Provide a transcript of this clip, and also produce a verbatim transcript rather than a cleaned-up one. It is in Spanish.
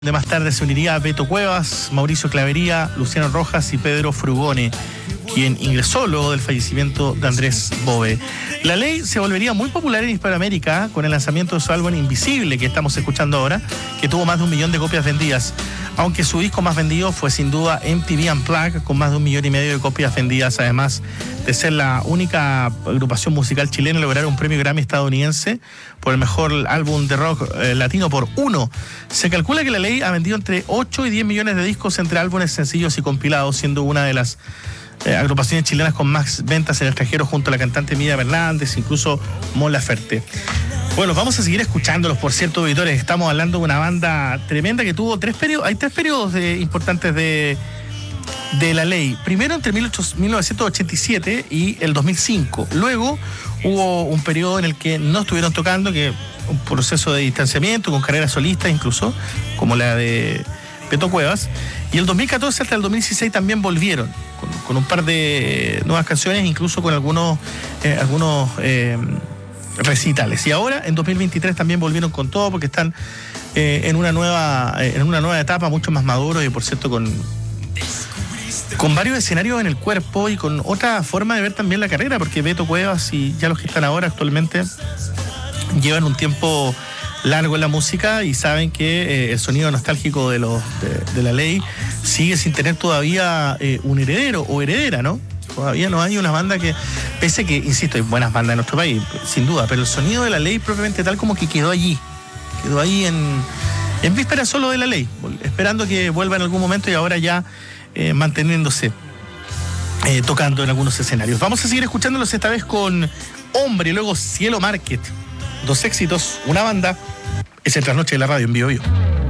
De más tarde se uniría Beto Cuevas, Mauricio Clavería, Luciano Rojas y Pedro Frugone, quien ingresó luego del fallecimiento de Andrés Bove. La Ley se volvería muy popular en Hispanoamérica con el lanzamiento de su álbum Invisible, que estamos escuchando ahora, que tuvo más de un millón de copias vendidas, aunque su disco más vendido fue sin duda M T V Unplugged, con más de un millón y medio de copias vendidas, además de ser la única agrupación musical chilena en lograr un premio Grammy estadounidense por el mejor álbum de rock eh, latino por uno. Se calcula que La Ley ha vendido entre ocho y diez millones de discos entre álbumes sencillos y compilados, siendo una de las eh, agrupaciones chilenas con más ventas en el extranjero, junto a la cantante Miriam Hernández, incluso Mon Laferte. Bueno, vamos a seguir escuchándolos, por cierto, auditores. Estamos hablando de una banda tremenda que tuvo tres periodos, hay tres periodos de, importantes de, de La Ley. Primero entre mil novecientos ochenta y siete y el dos mil cinco. Luego hubo un periodo en el que no estuvieron tocando, que un proceso de distanciamiento, con carreras solistas incluso, como la de Beto Cuevas. Y el dos mil catorce hasta el dos mil dieciséis también volvieron, con, con un par de nuevas canciones, incluso con algunos, eh, algunos eh, recitales. Y ahora, en dos mil veintitrés, también volvieron con todo, porque están eh, en, una nueva, eh, en una nueva etapa, mucho más maduros y, por cierto, con... con varios escenarios en el cuerpo y con otra forma de ver también la carrera, porque Beto Cuevas y ya los que están ahora actualmente llevan un tiempo largo en la música y saben que eh, el sonido nostálgico de, los, de, de La Ley sigue sin tener todavía eh, un heredero o heredera, ¿no? Todavía no hay una banda que, pese que, insisto, hay buenas bandas en nuestro país, sin duda, pero el sonido de La Ley propiamente tal como que quedó allí, quedó ahí en, en víspera solo de La Ley, esperando que vuelva en algún momento y ahora ya Eh, manteniéndose, eh, tocando en algunos escenarios. Vamos a seguir escuchándolos esta vez con Hombre y luego Cielo Market. Dos éxitos, una banda. Es el Trasnoche de la Radio en Bio Bio.